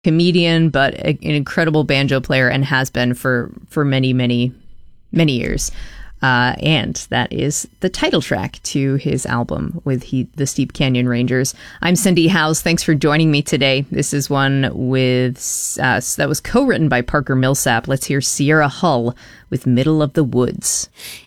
comedian, but an incredible banjo player, and has been for many, many, many years. And that is the title track to his album with the Steep Canyon Rangers. I'm Cindy Howes. Thanks for joining me today. This is one that was co-written by Parker Millsap. Let's hear Sierra Hull with Middle of the Woods.